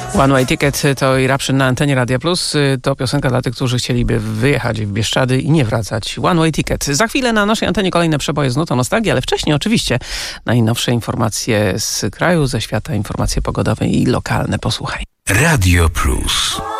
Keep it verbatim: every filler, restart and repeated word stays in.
One Way Ticket to Eruption na antenie Radia Plus. To piosenka dla tych, którzy chcieliby wyjechać w Bieszczady i nie wracać. One Way Ticket. Za chwilę na naszej antenie kolejne przeboje z nutą nostalgii, ale wcześniej oczywiście najnowsze informacje z kraju, ze świata, informacje pogodowe i lokalne. Posłuchaj. Radio Plus.